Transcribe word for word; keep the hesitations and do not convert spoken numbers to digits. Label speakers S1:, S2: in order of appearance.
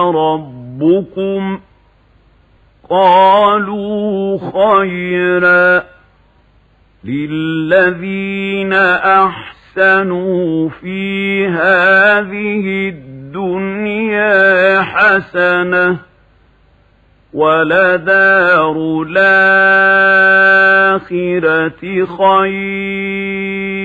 S1: ربكم قالوا خيرا للذين أحسنوا في هذه الدنيا حسنة ولدار الآخرة خير